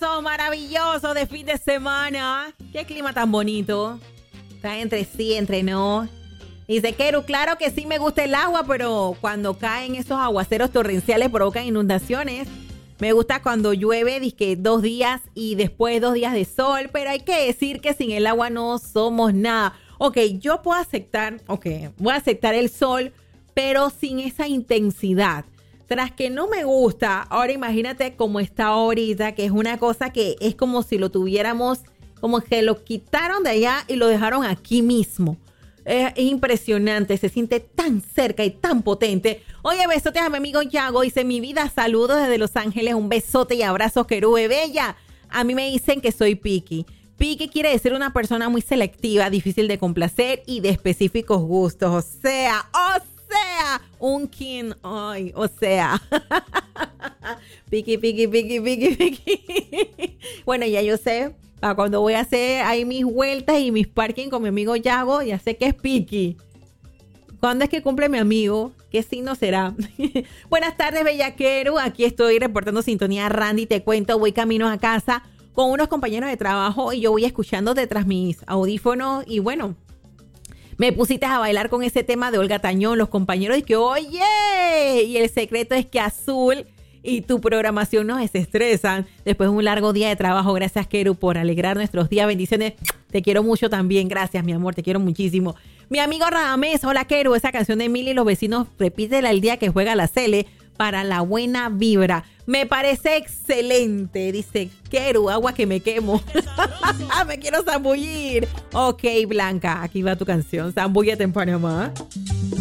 maravilloso de fin de semana. Qué clima tan bonito. Está entre sí, entre no. Dice Keru, claro que sí me gusta el agua, pero cuando caen esos aguaceros torrenciales provocan inundaciones. Me gusta cuando llueve, dizque 2 días y después 2 días de sol, pero hay que decir que sin el agua no somos nada. Ok, yo puedo aceptar, voy a aceptar el sol, pero sin esa intensidad. Tras que no me gusta, ahora imagínate cómo está ahorita, que es una cosa que es como si lo tuviéramos, como que lo quitaron de allá y lo dejaron aquí mismo. Es impresionante, se siente tan cerca y tan potente. Oye, besotes a mi amigo Yago, dice mi vida, saludos desde Los Ángeles, un besote y abrazos, Querube Bella. A mí me dicen que soy picky. Picky quiere decir una persona muy selectiva, difícil de complacer y de específicos gustos. O sea, un king, ay, o sea. Picky. Bueno, ya yo sé. Cuando voy a hacer ahí mis vueltas y mis parking con mi amigo Yago, ya sé que es piqui. ¿Cuándo es que cumple mi amigo? ¿Qué signo será? Buenas tardes, bellaquero. Aquí estoy reportando sintonía Randy. Te cuento, voy camino a casa con unos compañeros de trabajo y yo voy escuchando detrás mis audífonos. Y bueno, me pusiste a bailar con ese tema de Olga Tañón. Los compañeros y que, oye, y el secreto es que Azul y tu programación nos desestresan después de un largo día de trabajo. Gracias, Keru, por alegrar nuestros días. Bendiciones. Te quiero mucho también. Gracias, mi amor. Te quiero muchísimo. Mi amigo Radamés. Hola, Keru. Esa canción de Emily y los vecinos, repítela el día que juega la Cele para la buena vibra. Me parece excelente. Dice, Keru, agua que me quemo. Me quiero zambullir. Ok, Blanca. Aquí va tu canción. Zambúllate en Panamá.